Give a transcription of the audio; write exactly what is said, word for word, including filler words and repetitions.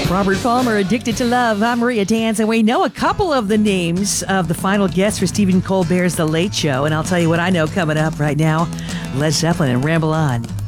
Robert Palmer, Addicted to Love. I'm Maria Danz, and we know a couple of the names of the final guests for Stephen Colbert's The Late Show. And I'll tell you what I know coming up right now. Led Zeppelin and Ramble On.